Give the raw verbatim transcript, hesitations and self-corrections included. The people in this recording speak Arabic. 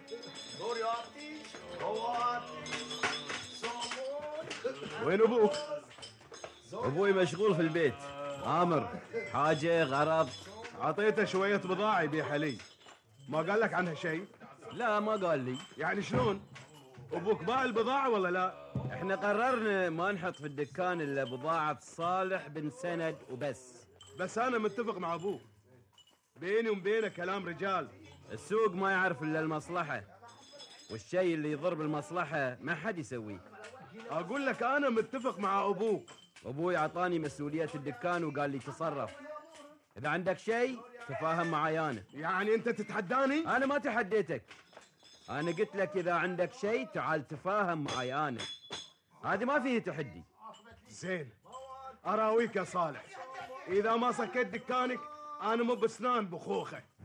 دور يعطي هواتي صمون. وين ابوك؟ ابوي مشغول في البيت. امر حاجه غرض؟ عطيته شويه بضاعه يبيعها لي، ما قال لك عنها شيء؟ لا ما قال لي. يعني شلون؟ ابوك باع البضاعه ولا لا؟ احنا قررنا ما نحط في الدكان الا بضاعه صالح بن سند وبس. بس انا متفق مع ابوك، بيني وبينه كلام رجال. السوق ما يعرف الا المصلحه، والشيء اللي يضر بالمصلحه ما حد يسويه. اقول لك انا متفق مع ابوك. ابوي اعطاني مسؤوليه الدكان وقال لي تصرف، اذا عندك شيء تفاهم معي انا. يعني انت تتحداني؟ انا ما تحديتك، انا قلت لك اذا عندك شيء تعال تفاهم معي انا، هذه ما فيه تحدي. زين، اراويك يا صالح، اذا ما سكت دكانك انا مو بسنان بخوخه.